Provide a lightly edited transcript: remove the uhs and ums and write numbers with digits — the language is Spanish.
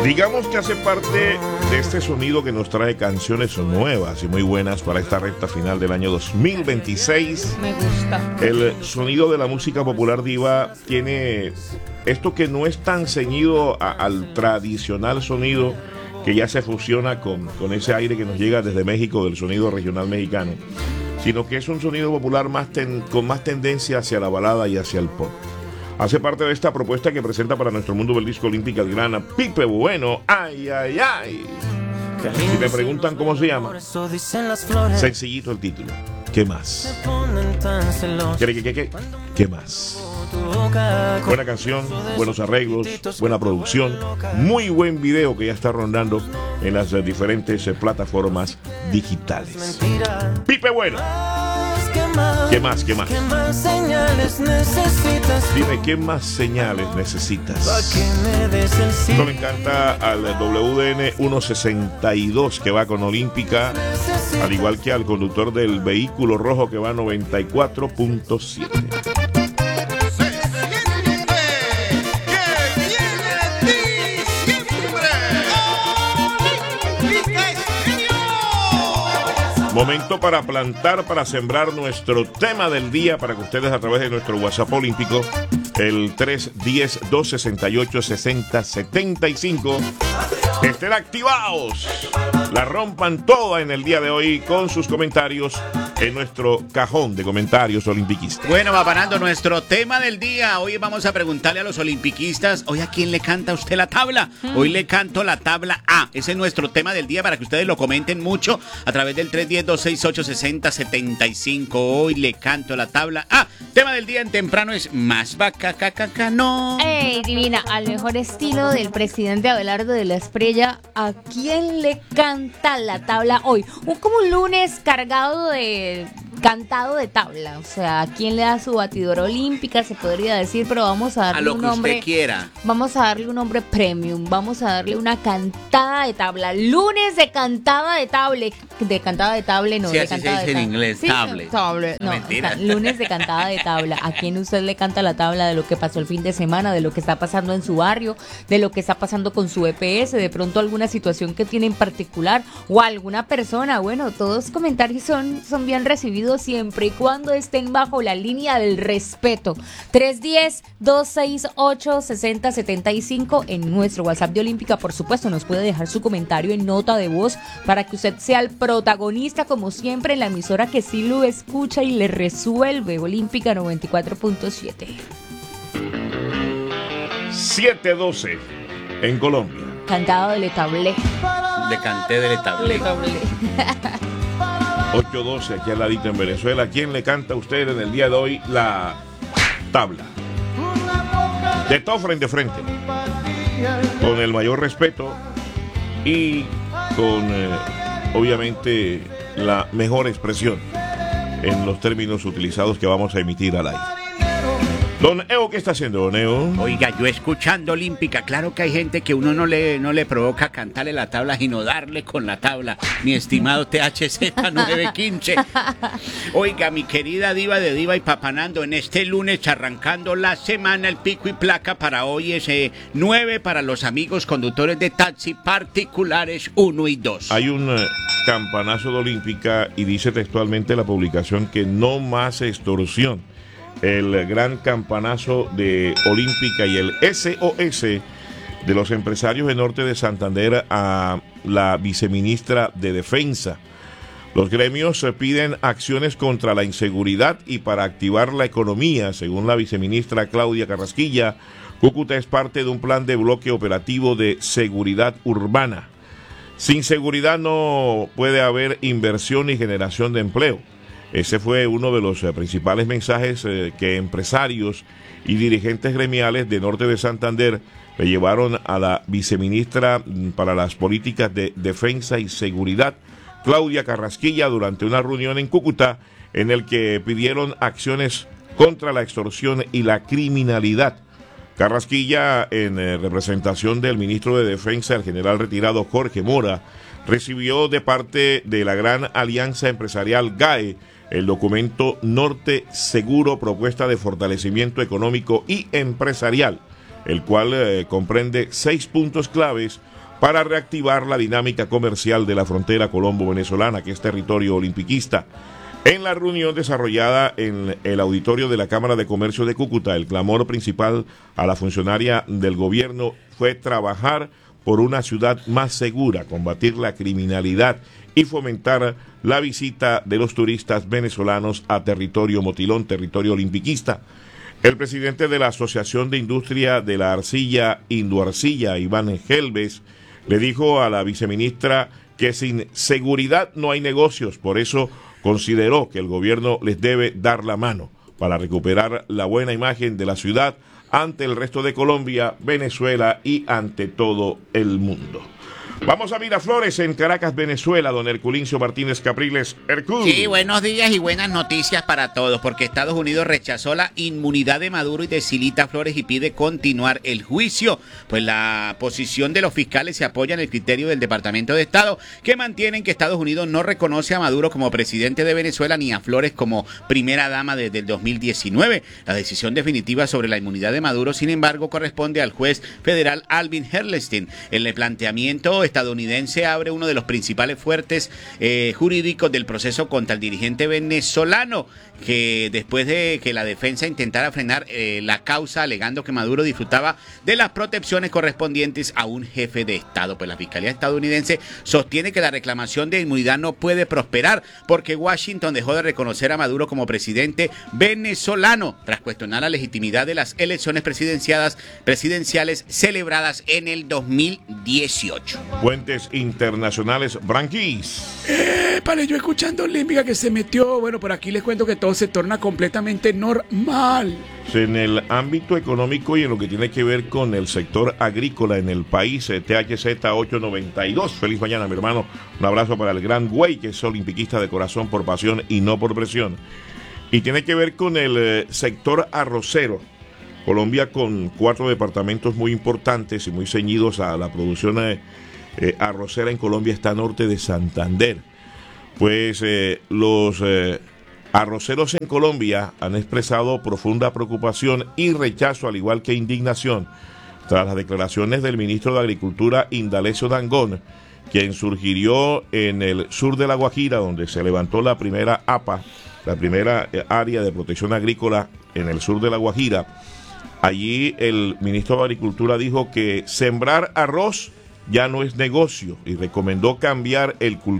Digamos que hace parte de este sonido que nos trae canciones nuevas y muy buenas para esta recta final del año 2026. Me gusta. El sonido de la música popular diva tiene esto que no es tan ceñido al tradicional sonido que ya se fusiona con ese aire que nos llega desde México del sonido regional mexicano, sino que es un sonido popular con más tendencia hacia la balada y hacia el pop. Hace parte de esta propuesta que presenta para nuestro mundo del disco olímpica el gran Pipe Bueno. ¡Ay, ay, ay! Si me preguntan cómo se llama, sencillito el título. ¿Qué más? ¿Qué más? Buena canción, buenos arreglos, buena producción, muy buen video que ya está rondando en las diferentes plataformas digitales. Pipe Bueno. ¿Qué más? ¿Qué más señales necesitas? Dime, ¿qué más señales necesitas? Esto le encanta al WDN 162 que va con Olímpica, al igual que al conductor del vehículo rojo que va a 94.7. Momento para plantar, para sembrar nuestro tema del día, para que ustedes a través de nuestro WhatsApp olímpico, el 310-268-6075, estén activados, la rompan toda en el día de hoy con sus comentarios en nuestro cajón de comentarios olimpiquistas. Bueno, va parando nuestro tema del día. Hoy vamos a preguntarle a los olimpiquistas, ¿hoy a quién le canta usted la tabla? Hoy le canto la tabla A. Ese es nuestro tema del día para que ustedes lo comenten mucho a través del 310-268-6075. Hoy le canto la tabla A. Tema del día en temprano es más vaca, caca, no. ¡Ey, divina! Al mejor estilo del presidente Abelardo de la Espriella, ¿a quién le canta la tabla hoy? Como un lunes cargado de cantado de tabla, o sea, ¿a quién le da su batidora olímpica? Se podría decir, pero vamos a darle a lo un que nombre. Usted quiera. Vamos a darle un nombre premium, vamos a darle una cantada de tabla. Lunes de cantada de tabla. De cantada de tabla, no, sí, de así cantada se dice de en inglés, sí, table. No, mentira. Lunes de cantada de tabla. ¿A quién usted le canta la tabla de lo que pasó el fin de semana, de lo que está pasando en su barrio, de lo que está pasando con su EPS, de pronto alguna situación que tiene en particular o alguna persona? Bueno, todos los comentarios son bien recibidos siempre y cuando estén bajo la línea del respeto. 310-268-6075 en nuestro WhatsApp de Olímpica. Por supuesto, nos puede dejar su comentario en nota de voz para que usted sea el protagonista, como siempre, en la emisora que sí lo escucha y le resuelve. Olímpica 94.7. 7:12 en Colombia. Cantado de Letablé. Le canté de Letablé. 8:12 aquí al ladito en Venezuela. ¿Quién le canta a usted en el día de hoy la tabla? De todo frente a frente, con el mayor respeto y con obviamente la mejor expresión en los términos utilizados que vamos a emitir al aire. Don Eo, ¿qué está haciendo, Don Eo? Oiga, yo escuchando Olímpica, claro que hay gente que uno no le provoca cantarle la tabla, sino darle con la tabla, mi estimado THZ 915. Oiga, mi querida diva de Diva y Papanando, en este lunes arrancando la semana, el pico y placa para hoy es 9 para los amigos conductores de taxi particulares 1 y 2. Hay un campanazo de Olímpica y dice textualmente la publicación que no más extorsión. El gran campanazo de Olímpica y el SOS de los empresarios del norte de Santander a la viceministra de Defensa. Los gremios piden acciones contra la inseguridad y para activar la economía. Según la viceministra Claudia Carrasquilla, Cúcuta es parte de un plan de bloque operativo de seguridad urbana. Sin seguridad no puede haber inversión ni generación de empleo. Ese fue uno de los principales mensajes que empresarios y dirigentes gremiales de Norte de Santander le llevaron a la viceministra para las políticas de defensa y seguridad, Claudia Carrasquilla, durante una reunión en Cúcuta en el que pidieron acciones contra la extorsión y la criminalidad. Carrasquilla, en representación del ministro de Defensa, el general retirado Jorge Mora, recibió de parte de la Gran Alianza Empresarial GAE el documento Norte Seguro, propuesta de fortalecimiento económico y empresarial, el cual comprende 6 puntos claves para reactivar la dinámica comercial de la frontera colombo-venezolana, que es territorio olimpiquista. En la reunión desarrollada en el auditorio de la Cámara de Comercio de Cúcuta, el clamor principal a la funcionaria del gobierno fue trabajar por una ciudad más segura, combatir la criminalidad y fomentar la visita de los turistas venezolanos a territorio motilón, territorio olimpiquista. El presidente de la Asociación de Industria de la Arcilla, Indoarcilla, Iván Gelbes, le dijo a la viceministra que sin seguridad no hay negocios, por eso consideró que el gobierno les debe dar la mano para recuperar la buena imagen de la ciudad ante el resto de Colombia, Venezuela y ante todo el mundo. Vamos a Miraflores, en Caracas, Venezuela, don Herculincio Martínez Capriles. Hercul. Sí, buenos días y buenas noticias para todos, porque Estados Unidos rechazó la inmunidad de Maduro y de Silita Flores y pide continuar el juicio. Pues la posición de los fiscales se apoya en el criterio del Departamento de Estado, que mantienen que Estados Unidos no reconoce a Maduro como presidente de Venezuela ni a Flores como primera dama desde el 2019. La decisión definitiva sobre la inmunidad de Maduro, sin embargo, corresponde al juez federal Alvin Herlestein. En el planteamiento estadounidense abre uno de los principales fuertes jurídicos del proceso contra el dirigente venezolano, que después de que la defensa intentara frenar la causa alegando que Maduro disfrutaba de las protecciones correspondientes a un jefe de Estado, pues la Fiscalía estadounidense sostiene que la reclamación de inmunidad no puede prosperar porque Washington dejó de reconocer a Maduro como presidente venezolano tras cuestionar la legitimidad de las elecciones presidenciales celebradas en el 2018. Fuentes internacionales, Branquis. Para yo escuchando Olímpica que se metió, bueno, por aquí les cuento que todo se torna completamente normal. En el ámbito económico y en lo que tiene que ver con el sector agrícola en el país, THZ 892. Feliz mañana, mi hermano. Un abrazo para el gran güey, que es olimpiquista de corazón por pasión y no por presión. Y tiene que ver con el sector arrocero. Colombia, con 4 departamentos muy importantes y muy ceñidos a la producción arrocera en Colombia, está norte de Santander. Pues los arroceros en Colombia han expresado profunda preocupación y rechazo, al igual que indignación, tras las declaraciones del ministro de Agricultura, Indalecio Dangond, quien sugirió en el sur de La Guajira, donde se levantó la primera APA, la primera área de protección agrícola en el sur de La Guajira. Allí el ministro de Agricultura dijo que sembrar arroz ya no es negocio y recomendó cambiar el cultivo